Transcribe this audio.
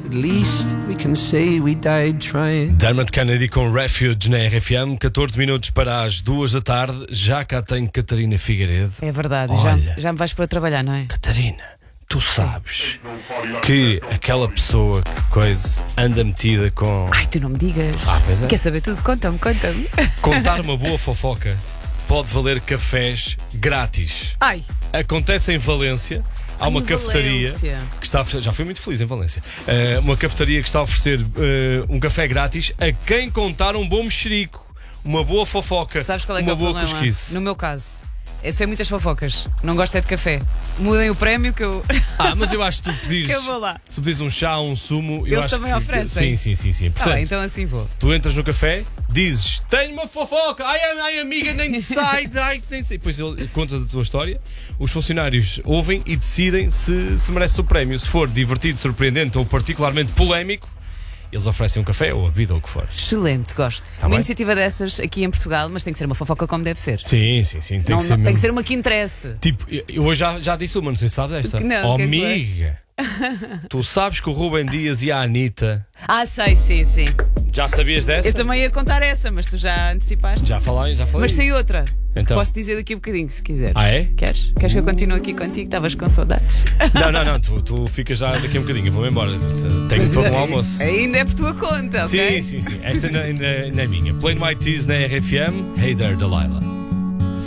At least we can say we died trying. Dermot Kennedy com Refuge na RFM, 14 minutos para as 2 da tarde. Já cá tenho Catarina Figueiredo. É verdade, Olha, já me vais para trabalhar, não é? Catarina, tu sabes que aquela pessoa que coisa anda metida com... Ai, tu não me digas. Pois é. Quer saber tudo? Conta-me. Contar uma boa fofoca pode valer cafés grátis. Ai, Acontece em Valência. Há uma em cafetaria Valência. que está a oferecer, já fui muito feliz em Valência. Uma cafetaria que está a oferecer um café grátis a quem contar um bom mexerico, uma boa fofoca, sabes qual é que uma é o boa problema? cosquice. No meu caso, eu sei muitas fofocas. Não gosto é de café. Mudem o prémio que eu. Mas eu acho que tu pedires, Que eu vou lá. se pedires um chá, um sumo, eu Eles acho também que, oferecem. Sim. Portanto, Bem, então assim vou. tu entras no café, dizes: tenho uma fofoca, ai amiga, nem te sai, nem te sai. Depois contas a tua história, os funcionários ouvem e decidem se merece o prémio. Se for divertido, surpreendente ou particularmente polémico, eles oferecem um café ou a bebida ou o que for. Excelente, gosto. Uma bem? iniciativa dessas aqui em Portugal, mas tem que ser uma fofoca como deve ser. Sim, tem que ser Tem mesmo. que ser uma que interesse. Tipo, eu hoje já disse uma, não sei se sabes esta. Não, o que é que foi? Amiga, tu sabes que o Rubem Dias e a Anitta. Sei, sim. Já sabias dessa? Eu também ia contar essa, mas tu já antecipaste. Já falei. Mas isso. saiu outra. Então. Posso dizer daqui um bocadinho, se quiseres. É? Queres? Queres que eu continue aqui contigo? Estavas com saudades. Não, tu ficas já daqui a um bocadinho, eu vou-me embora. Tenho Mas todo um almoço. Ainda é por tua conta, ok? Sim. Esta ainda é minha. Plain White Tees na RFM. Hey there, Delilah.